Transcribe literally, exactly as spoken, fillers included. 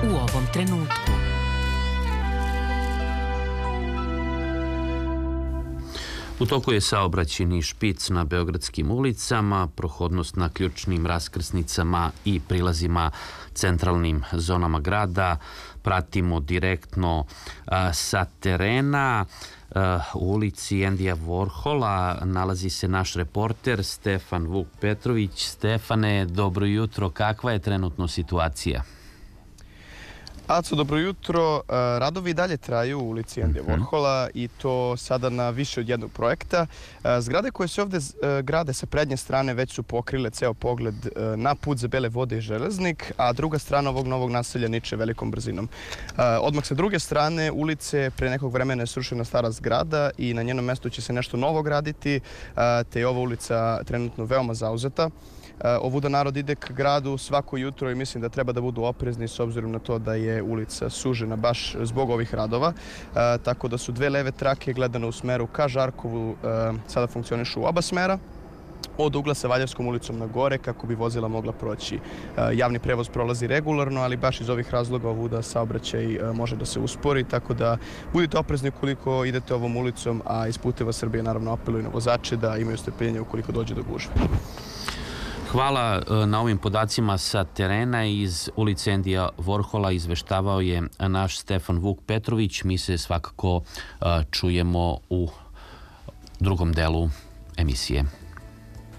u ovom trenutku. U toku je saobraćajni špic na beogradskim ulicama, prohodnost na ključnim raskrsnicama i prilazima centralnim zonama grada. Pratimo direktno a, sa terena. U ulici Andyja Warhola nalazi se naš reporter Stefan Vuk Petrović. Stefane, dobro jutro. Kakva je trenutno situacija? Aco, dobro jutro. Radovi dalje traju u ulici Andyja Warhola i to sada na više od jednog projekta. Zgrade koje se ovde grade sa prednje strane već su pokrile ceo pogled na put za Bele vode i železnik, a druga strana ovog novog naselja niče velikom brzinom. Odmah sa druge strane ulice pre nekog vremena je srušena stara zgrada i na njenom mestu će se nešto novo graditi, te je ova ulica trenutno veoma zauzeta. Ovuda narod ide k gradu svako jutro i mislim da treba da budu oprezni s obzirom na to da je ulica sužena baš zbog ovih radova. Tako da su dve leve trake gledano u smeru ka Žarkovu sada funkcionišu u oba smera. Od ugla sa Valjevskom ulicom na gore kako bi vozila mogla proći. Javni prevoz prolazi regularno, ali baš iz ovih razloga ovuda saobraćaj može da se uspori, tako da budite oprezni ukoliko idete ovom ulicom, a iz Puteva Srbije naravno apeluju na vozače da imaju strpljenja ukoliko dođe do gužve. Hvala na ovim podacima sa terena. Iz ulice Andyja Warhola izveštavao je naš Stefan Vuk Petrović. Mi se svakako čujemo u drugom delu emisije.